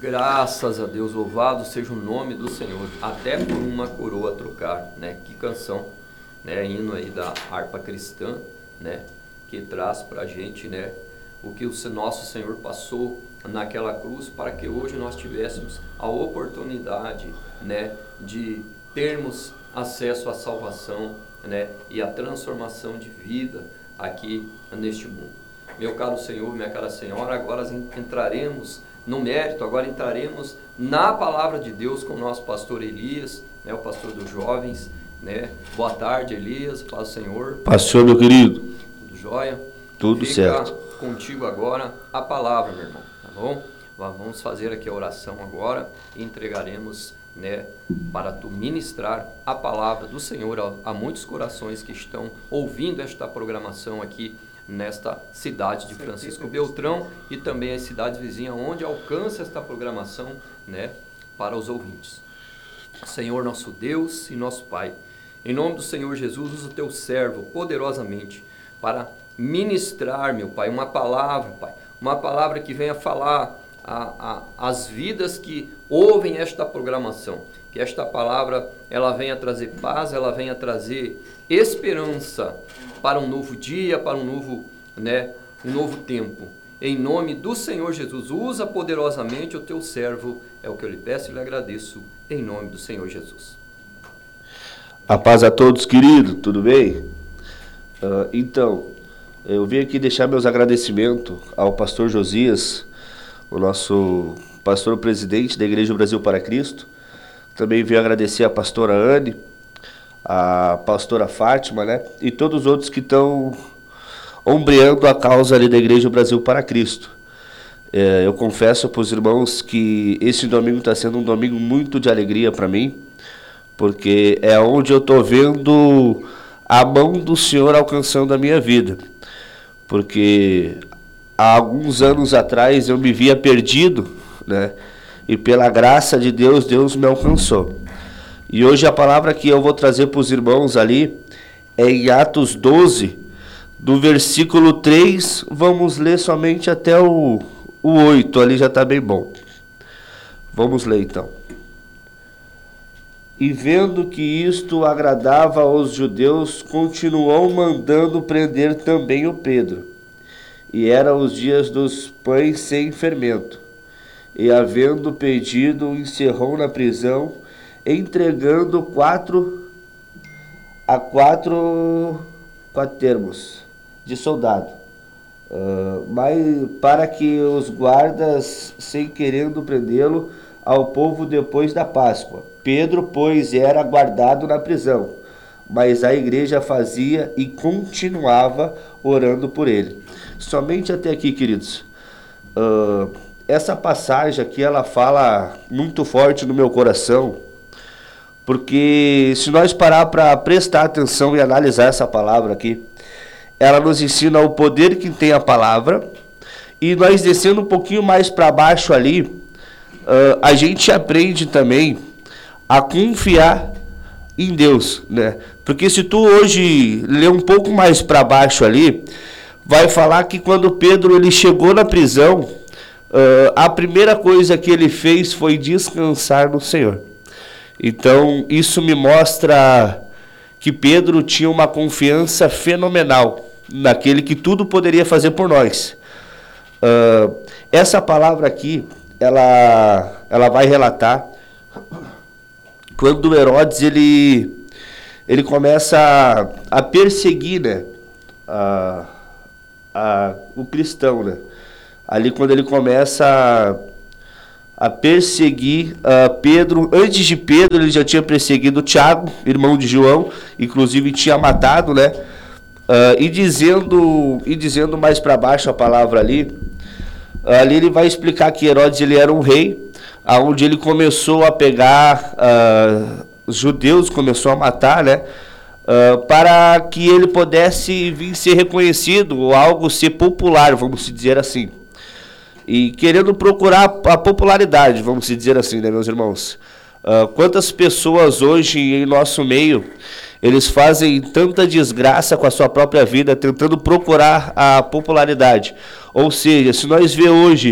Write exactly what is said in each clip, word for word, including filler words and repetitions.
Graças a Deus, louvado seja o nome do Senhor, até por uma coroa trocar, né? Que canção, né? Hino aí da harpa cristã, né? Que traz pra gente, né? O que o nosso Senhor passou naquela cruz para que hoje nós tivéssemos a oportunidade, né? De termos acesso à salvação, né? E à transformação de vida aqui neste mundo. Meu caro Senhor, minha cara Senhora, agora entraremos no mérito, agora entraremos na palavra de Deus com o nosso pastor Elias, né, o pastor dos jovens, né? Boa tarde, Elias, paz do Senhor. Pastor, meu querido. Tudo jóia? Tudo Fica certo. Contigo agora a palavra, meu irmão, tá bom? Vamos fazer aqui a oração agora e entregaremos, né, para tu ministrar a palavra do Senhor a, a muitos corações que estão ouvindo esta programação aqui nesta cidade de Francisco Beltrão e também as cidades vizinhas onde alcança esta programação, né, para os ouvintes. Senhor nosso Deus e nosso Pai, em nome do Senhor Jesus, usa o teu servo poderosamente para ministrar, meu Pai, uma palavra, Pai, uma palavra que venha falar a, a, as vidas que ouvem esta programação, que esta palavra ela venha trazer paz, ela venha trazer esperança para um novo dia, para um novo, né, um novo tempo. Em nome do Senhor Jesus, usa poderosamente o teu servo, é o que eu lhe peço e lhe agradeço, em nome do Senhor Jesus. A paz a todos, querido, tudo bem? Uh, então, eu vim aqui deixar meus agradecimentos ao pastor Josias, o nosso pastor presidente da Igreja Brasil para Cristo. Também venho agradecer a pastora Anne, a pastora Fátima, né? E todos os outros que estão ombreando a causa ali da Igreja Brasil para Cristo. É, eu confesso para os irmãos que esse domingo está sendo um domingo muito de alegria para mim, porque é onde eu estou vendo a mão do Senhor alcançando a minha vida. Porque há alguns anos atrás eu me via perdido, né? E pela graça de Deus, Deus me alcançou. E hoje a palavra que eu vou trazer para os irmãos ali é em Atos doze, do versículo três, vamos ler somente até o, o oito, ali já está bem bom. Vamos ler então. E vendo que isto agradava aos judeus, continuou mandando prender também o Pedro. E eram os dias dos pães sem fermento. E havendo pedido, o encerrou na prisão, entregando quatro a quatro, quatro termos de soldado, uh, mas para que os guardas, sem querendo prendê-lo ao povo depois da Páscoa. Pedro, pois, era guardado na prisão, mas a igreja fazia e continuava orando por ele. Somente até aqui, queridos. Uh, essa passagem aqui, ela fala muito forte no meu coração, porque se nós parar para prestar atenção e analisar essa palavra aqui, ela nos ensina o poder que tem a palavra, e nós descendo um pouquinho mais para baixo ali, uh, a gente aprende também a confiar em Deus, né? Porque se tu hoje ler um pouco mais para baixo ali, vai falar que quando Pedro ele chegou na prisão, uh, a primeira coisa que ele fez foi descansar no Senhor. Então, isso me mostra que Pedro tinha uma confiança fenomenal naquele que tudo poderia fazer por nós. Uh, essa palavra aqui, ela, ela vai relatar quando Herodes ele, ele começa a, a perseguir, né, a, a, o cristão, né? Ali quando ele começa a, a perseguir uh, Pedro. Antes de Pedro, ele já tinha perseguido Tiago, irmão de João, inclusive tinha matado, né? Uh, e, dizendo, e dizendo mais para baixo a palavra ali, ali ele vai explicar que Herodes ele era um rei, onde ele começou a pegar uh, os judeus, começou a matar, né? Uh, para que ele pudesse vir ser reconhecido, ou algo ser popular, vamos dizer assim. E querendo procurar a popularidade, vamos dizer assim, né, meus irmãos? Uh, quantas pessoas hoje em nosso meio, eles fazem tanta desgraça com a sua própria vida, tentando procurar a popularidade. Ou seja, se nós vê hoje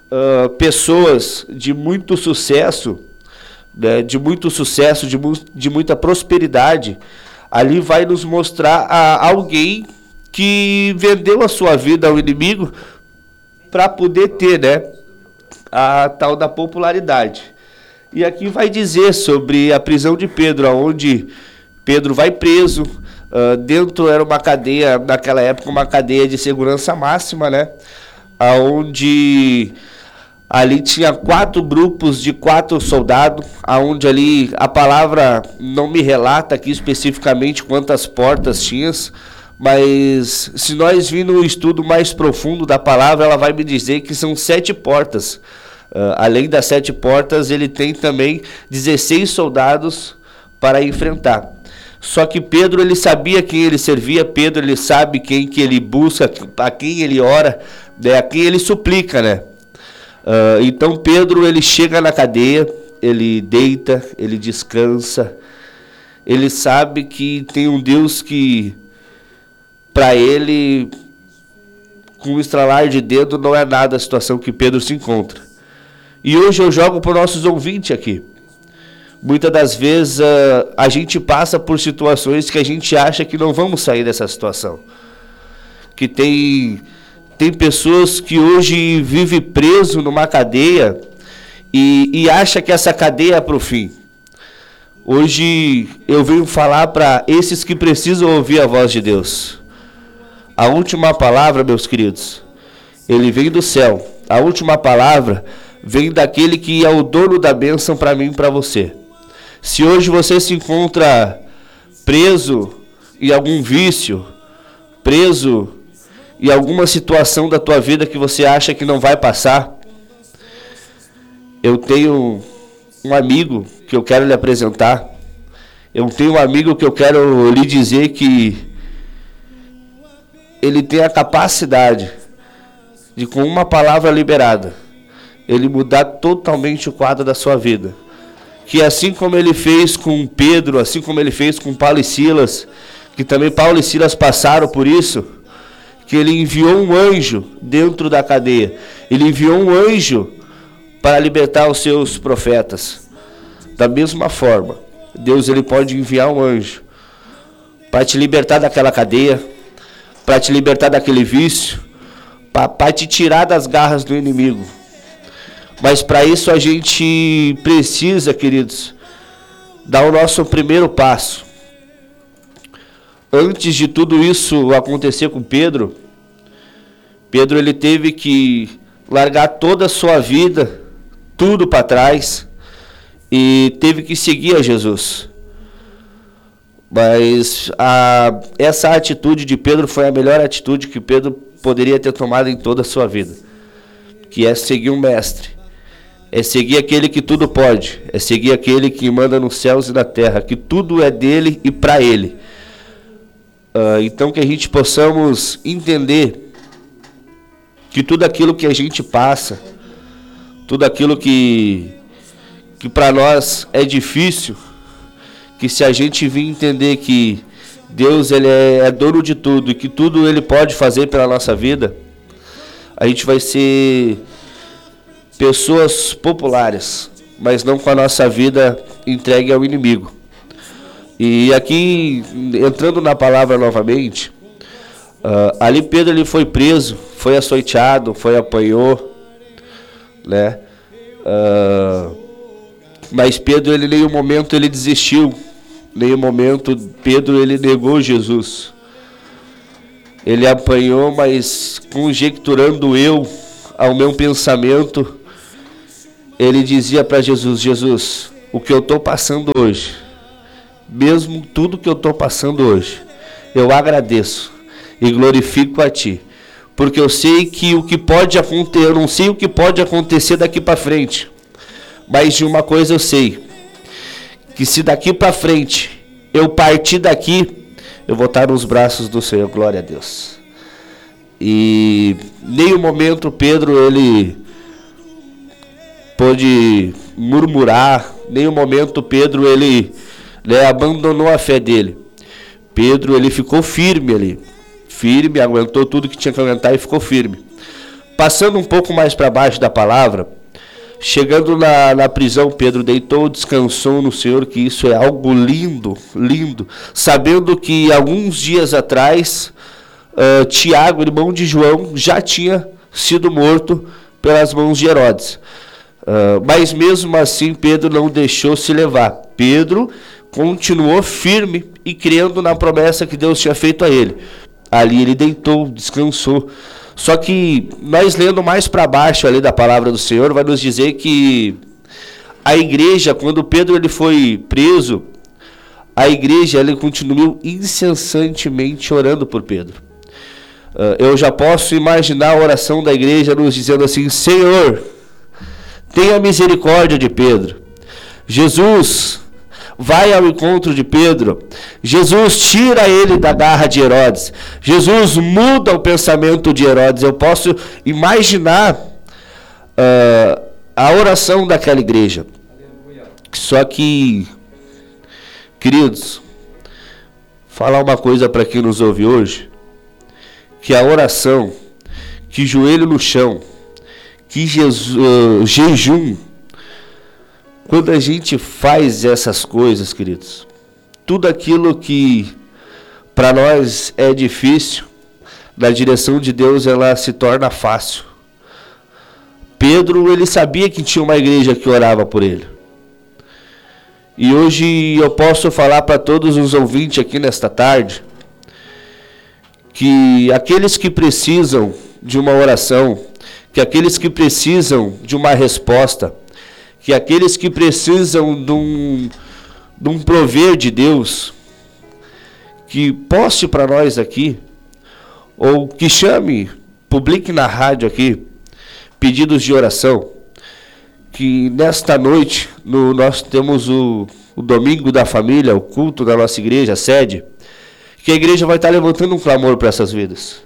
uh, pessoas de muito sucesso, né, de muito sucesso, de, mu de muita prosperidade, ali vai nos mostrar a alguém que vendeu a sua vida ao inimigo para poder ter, né, a tal da popularidade. E aqui vai dizer sobre a prisão de Pedro, onde Pedro vai preso. Uh, dentro era uma cadeia, naquela época, uma cadeia de segurança máxima, né? Onde ali tinha quatro grupos de quatro soldados, aonde ali a palavra não me relata aqui especificamente quantas portas tinha, mas se nós virmos um estudo mais profundo da palavra, ela vai me dizer que são sete portas. Uh, além das sete portas, ele tem também dezesseis soldados para enfrentar. Só que Pedro, ele sabia quem ele servia, Pedro, ele sabe quem que ele busca, a quem ele ora, né, a quem ele suplica, né? Uh, então Pedro, ele chega na cadeia, ele deita, ele descansa, ele sabe que tem um Deus que, para ele, com um estralar de dedo, não é nada a situação que Pedro se encontra. E hoje eu jogo para os nossos ouvintes aqui. Muitas das vezes uh, a gente passa por situações que a gente acha que não vamos sair dessa situação. Que tem, tem pessoas que hoje vivem preso numa cadeia e, e acha que essa cadeia é para o fim. Hoje eu venho falar para esses que precisam ouvir a voz de Deus. A última palavra, meus queridos, ele vem do céu. A última palavra vem daquele que é o dono da bênção para mim e para você. Se hoje você se encontra preso em algum vício, preso em alguma situação da tua vida que você acha que não vai passar, eu tenho um amigo que eu quero lhe apresentar. Eu tenho um amigo que eu quero lhe dizer que ele tem a capacidade de, com uma palavra liberada, ele mudar totalmente o quadro da sua vida. Que assim como ele fez com Pedro, assim como ele fez com Paulo e Silas, que também Paulo e Silas passaram por isso, que ele enviou um anjo dentro da cadeia. Ele enviou um anjo para libertar os seus profetas. Da mesma forma, Deus, ele pode enviar um anjo para te libertar daquela cadeia, para te libertar daquele vício, para te tirar das garras do inimigo. Mas para isso a gente precisa, queridos, dar o nosso primeiro passo. Antes de tudo isso acontecer com Pedro, Pedro ele teve que largar toda a sua vida, tudo para trás, e teve que seguir a Jesus. Mas a, essa atitude de Pedro foi a melhor atitude que Pedro poderia ter tomado em toda a sua vida, que é seguir um mestre. É seguir aquele que tudo pode. É seguir aquele que manda nos céus e na terra. Que tudo é dele e para ele. Uh, então que a gente possamos entender que tudo aquilo que a gente passa, tudo aquilo que, que para nós é difícil, que se a gente vir entender que Deus ele é, é dono de tudo e que tudo ele pode fazer pela nossa vida, a gente vai ser pessoas populares, mas não com a nossa vida entregue ao inimigo. E aqui, entrando na palavra novamente, uh, ali Pedro ele foi preso, foi açoiteado, foi apanhou, né? Uh, mas Pedro, ele em nenhum momento ele desistiu, em nenhum momento Pedro ele negou Jesus. Ele apanhou, mas conjecturando eu ao meu pensamento, ele dizia para Jesus: Jesus, o que eu estou passando hoje, mesmo tudo que eu estou passando hoje, eu agradeço e glorifico a Ti, porque eu sei que o que pode acontecer, eu não sei o que pode acontecer daqui para frente, mas de uma coisa eu sei, que se daqui para frente eu partir daqui, eu vou estar nos braços do Senhor. Glória a Deus. E nenhum momento Pedro ele pôde murmurar, nenhum momento Pedro ele, né, abandonou a fé dele. Pedro ele ficou firme ali, firme, aguentou tudo que tinha que aguentar e ficou firme. Passando um pouco mais para baixo da palavra, chegando na, na prisão, Pedro deitou, descansou no Senhor, que isso é algo lindo, lindo, sabendo que alguns dias atrás, uh, Tiago, irmão de João, já tinha sido morto pelas mãos de Herodes. Uh, mas mesmo assim, Pedro não deixou se levar. Pedro continuou firme e crendo na promessa que Deus tinha feito a ele. Ali ele deitou, descansou. Só que nós lendo mais para baixo ali da palavra do Senhor, vai nos dizer que a igreja, quando Pedro ele foi preso, a igreja ele continuou incessantemente orando por Pedro. Uh, eu já posso imaginar a oração da igreja nos dizendo assim: Senhor, tenha misericórdia de Pedro. Jesus, vai ao encontro de Pedro. Jesus, tira ele da garra de Herodes. Jesus, muda o pensamento de Herodes. Eu posso imaginar uh, a oração daquela igreja. Só que, queridos, falar uma coisa para quem nos ouve hoje, que a oração, que joelho no chão, que Jesus, uh, jejum, quando a gente faz essas coisas, queridos, tudo aquilo que para nós é difícil, na direção de Deus ela se torna fácil. Pedro, ele sabia que tinha uma igreja que orava por ele. E hoje eu posso falar para todos os ouvintes aqui nesta tarde, que aqueles que precisam de uma oração, que aqueles que precisam de uma resposta, que aqueles que precisam de um, de um prover de Deus, que poste para nós aqui, ou que chame, publique na rádio aqui, pedidos de oração, que nesta noite, no, nós temos o, o domingo da família, o culto da nossa igreja, a sede, que a igreja vai estar levantando um clamor para essas vidas.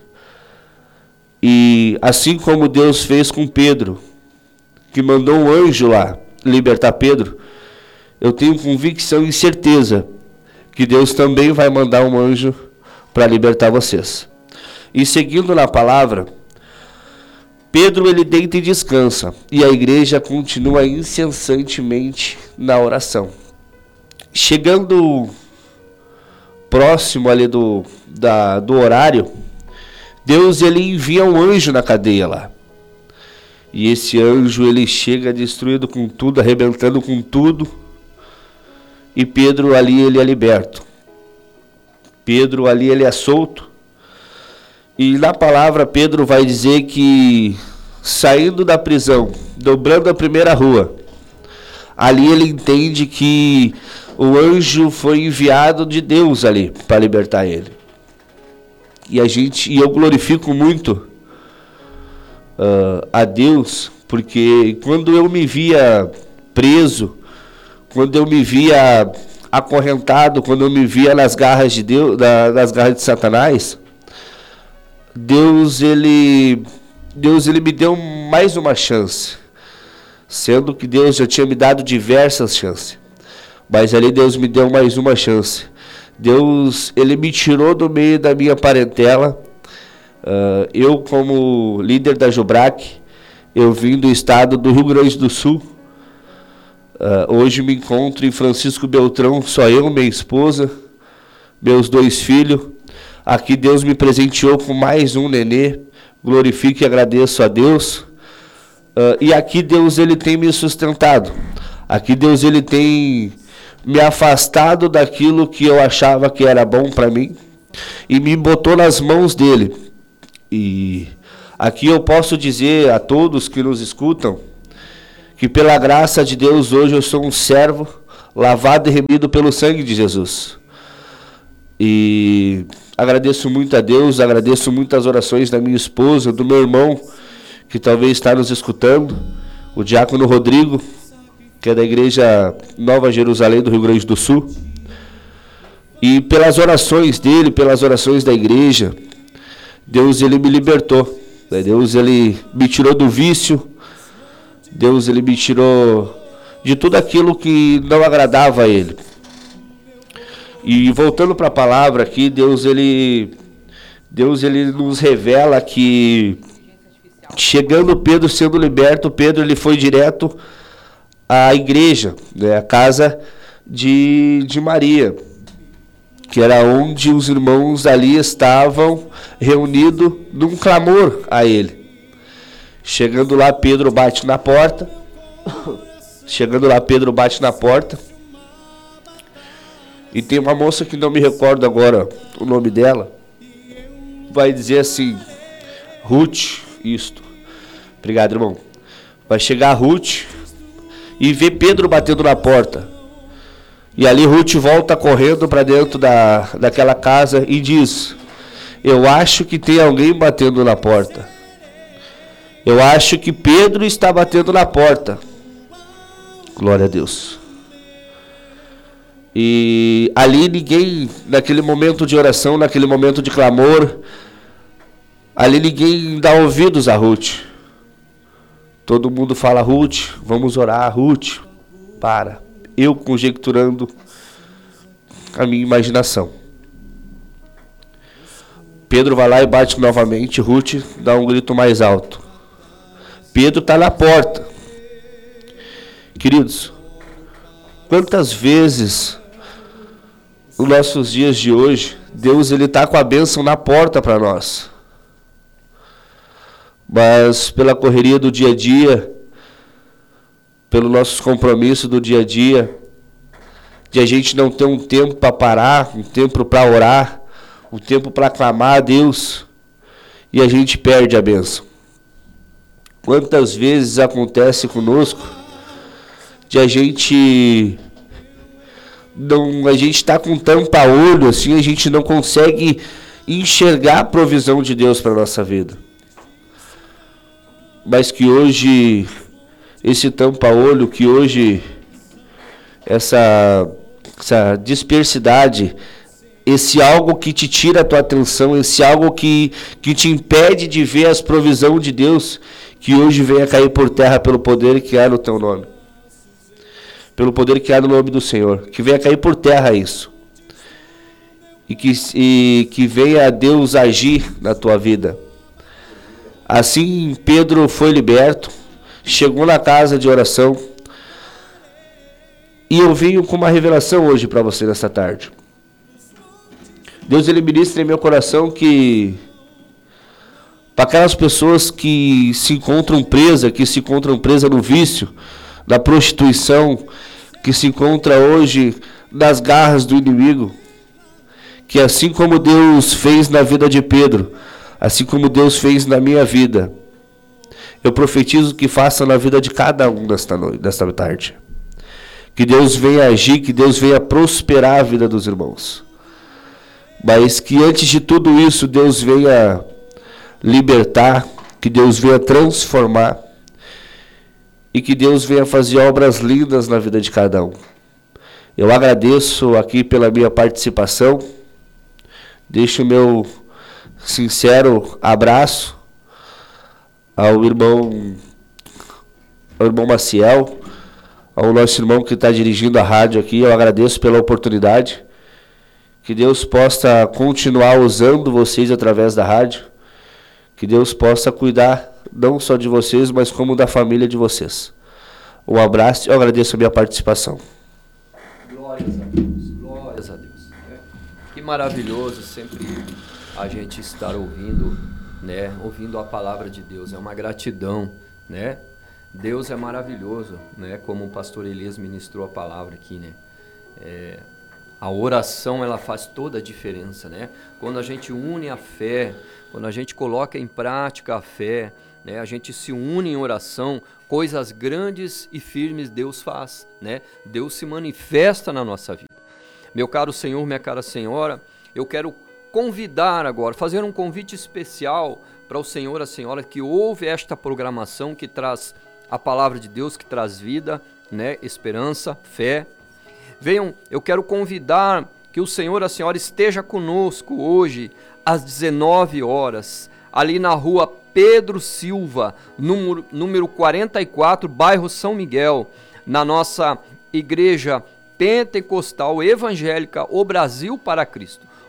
E assim como Deus fez com Pedro, que mandou um anjo lá libertar Pedro, eu tenho convicção e certeza que Deus também vai mandar um anjo para libertar vocês. E seguindo na palavra, Pedro ele deita e descansa, e a igreja continua incessantemente na oração. Chegando próximo ali do, da, do horário, Deus ele envia um anjo na cadeia lá. E esse anjo ele chega destruído com tudo, arrebentando com tudo. E Pedro ali ele é liberto. Pedro ali ele é solto. E na palavra Pedro vai dizer que saindo da prisão, dobrando a primeira rua, ali ele entende que o anjo foi enviado de Deus ali para libertar ele. E a gente, e eu glorifico muito Uh, a Deus, porque quando eu me via preso, quando eu me via acorrentado, quando eu me via nas garras de Deus, da, nas garras de Satanás, Deus ele, Deus ele me deu mais uma chance, sendo que Deus já tinha me dado diversas chances, mas ali Deus me deu mais uma chance. Deus ele me tirou do meio da minha parentela. Uh, eu como líder da Jubrac, eu vim do estado do Rio Grande do Sul. Uh, hoje me encontro em Francisco Beltrão, só eu, minha esposa, meus dois filhos. Aqui Deus me presenteou com mais um nenê. Glorifico e agradeço a Deus. Uh, e aqui Deus ele tem me sustentado. Aqui Deus ele tem me afastado daquilo que eu achava que era bom para mim e me botou nas mãos dele. E aqui eu posso dizer a todos que nos escutam que pela graça de Deus hoje eu sou um servo lavado e remido pelo sangue de Jesus. E agradeço muito a Deus, agradeço muito as orações da minha esposa, do meu irmão que talvez está nos escutando, o diácono Rodrigo, que é da igreja Nova Jerusalém do Rio Grande do Sul. E pelas orações dele, pelas orações da igreja, Deus ele me libertou, né? Deus ele me tirou do vício, Deus ele me tirou de tudo aquilo que não agradava a ele. E voltando para a palavra aqui, Deus ele, Deus ele nos revela que Chegando Pedro, sendo liberto, Pedro ele foi direto à igreja, né, a casa de, de Maria, que era onde os irmãos ali estavam reunidos num clamor a ele. Chegando lá, Pedro bate na porta. Chegando lá, Pedro bate na porta. E tem uma moça que não me recordo agora o nome dela. Vai dizer assim, Ruth, isto. Obrigado, irmão. Vai chegar a Ruth e ver Pedro batendo na porta. E ali Ruth volta correndo para dentro da, daquela casa e diz: eu acho que tem alguém batendo na porta. Eu acho que Pedro está batendo na porta. Glória a Deus. E ali ninguém, naquele momento de oração, naquele momento de clamor, ali ninguém dá ouvidos a Ruth. Todo mundo fala: Ruth, vamos orar. Ruth, para. Eu conjecturando a minha imaginação. Pedro vai lá e bate novamente. Ruth dá um grito mais alto. Pedro está na porta. Queridos, quantas vezes nos nossos dias de hoje Deus ele está com a bênção na porta para nós, mas pela correria do dia a dia, pelos nossos compromissos do dia a dia, de a gente não ter um tempo para parar, um tempo para orar, um tempo para clamar a Deus, e a gente perde a bênção. Quantas vezes acontece conosco de a gente não, a gente está com tampa-olho, assim, a gente não consegue enxergar a provisão de Deus para a nossa vida. Mas que hoje, esse tampa-olho, que hoje, essa, essa dispersidade, esse algo que te tira a tua atenção, esse algo que, que te impede de ver as provisões de Deus, que hoje venha cair por terra pelo poder que há no teu nome. Pelo poder que há no nome do Senhor. Que venha cair por terra isso. E que, e que venha Deus agir na tua vida. Assim Pedro foi liberto. Chegou na casa de oração. E eu venho com uma revelação hoje para você nessa tarde. Deus ele ministra em meu coração que para aquelas pessoas que se encontram presas, que se encontram presas no vício, na prostituição, que se encontra hoje nas garras do inimigo, que assim como Deus fez na vida de Pedro, assim como Deus fez na minha vida, eu profetizo que faça na vida de cada um nesta noite, nesta tarde. Que Deus venha agir, que Deus venha prosperar a vida dos irmãos. Mas que antes de tudo isso, Deus venha libertar, que Deus venha transformar, e que Deus venha fazer obras lindas na vida de cada um. Eu agradeço aqui pela minha participação. Deixo o meu sincero abraço ao irmão, ao irmão Maciel, ao nosso irmão que está dirigindo a rádio aqui. Eu agradeço pela oportunidade. Que Deus possa continuar usando vocês através da rádio. Que Deus possa cuidar não só de vocês, mas como da família de vocês. Um abraço e eu agradeço a minha participação. Glórias a Deus, glórias a Deus. Que maravilhoso sempre a gente estar ouvindo, né? Ouvindo a palavra de Deus. É uma gratidão, né? Deus é maravilhoso, né? Como o pastor Elias ministrou a palavra aqui, né? É, a oração, ela faz toda a diferença, né? Quando a gente une a fé, quando a gente coloca em prática a fé, né, a gente se une em oração, coisas grandes e firmes Deus faz, né? Deus se manifesta na nossa vida. Meu caro Senhor, minha cara Senhora, eu quero convidar agora, fazer um convite especial para o Senhor, a Senhora que ouve esta programação que traz a palavra de Deus, que traz vida, né, esperança, fé. Venham, eu quero convidar que o Senhor, a Senhora esteja conosco hoje às dezenove horas, ali na rua Pedro Silva, número, número quarenta e quatro, bairro São Miguel, na nossa igreja pentecostal evangélica O Brasil para Cristo.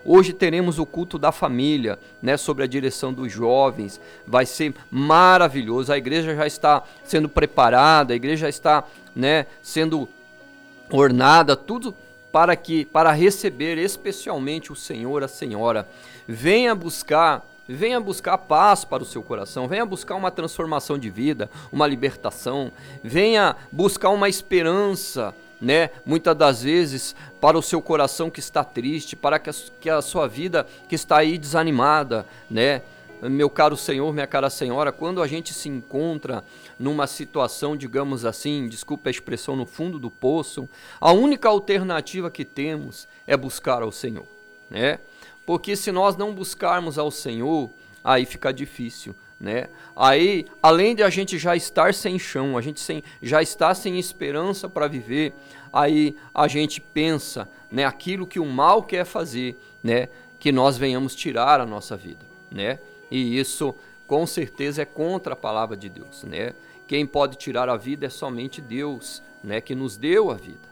Hoje teremos o culto da família, né, sobre a direção dos jovens. Vai ser maravilhoso. A igreja já está sendo preparada, a igreja já está, né, sendo ornada, tudo para que para receber especialmente o Senhor, a Senhora. Venha buscar, venha buscar paz para o seu coração, venha buscar uma transformação de vida, uma libertação, venha buscar uma esperança, né, muitas das vezes para o seu coração que está triste, para que a, que a sua vida que está aí desanimada, né? Meu caro Senhor, minha cara Senhora, quando a gente se encontra numa situação, digamos assim, desculpa a expressão, no fundo do poço, a única alternativa que temos é buscar ao Senhor, né? Porque se nós não buscarmos ao Senhor, aí fica difícil, né? Aí, além de a gente já estar sem chão, a gente sem, já está sem esperança para viver, aí a gente pensa, né, aquilo que o mal quer fazer, né, que nós venhamos tirar a nossa vida, né? E isso, com certeza, é contra a palavra de Deus, né? Quem pode tirar a vida é somente Deus, né? Que nos deu a vida.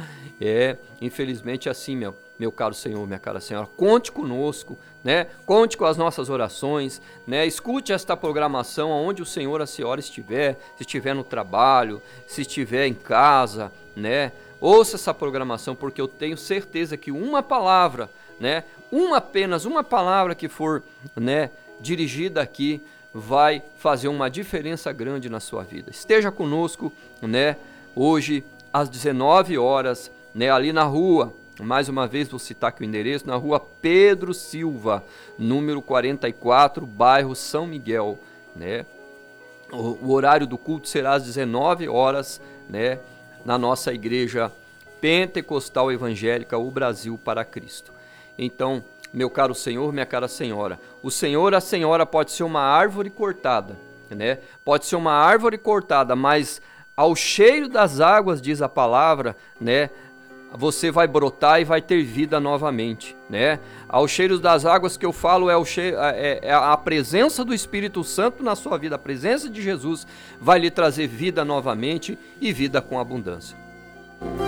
É, infelizmente, assim, meu, meu caro Senhor, minha cara Senhora. Conte conosco, né? Conte com as nossas orações, né? Escute esta programação onde o Senhor, a Senhora estiver, se estiver no trabalho, se estiver em casa, né? Ouça essa programação, porque eu tenho certeza que uma palavra, né? Uma apenas, uma palavra que for, né, dirigida aqui, vai fazer uma diferença grande na sua vida. Esteja conosco, né, hoje às dezenove horas, né, ali na rua, mais uma vez vou citar aqui o endereço, na rua Pedro Silva, número quarenta e quatro, bairro São Miguel, né. O, o horário do culto será às dezenove horas, né, na nossa igreja pentecostal evangélica, o Brasil para Cristo. Então, meu caro Senhor, minha cara Senhora, o Senhor, a Senhora pode ser uma árvore cortada, né? Pode ser uma árvore cortada, mas ao cheiro das águas, diz a palavra, né, você vai brotar e vai ter vida novamente, né? Ao cheiro das águas que eu falo é, o cheiro, é, é a presença do Espírito Santo na sua vida, a presença de Jesus vai lhe trazer vida novamente e vida com abundância.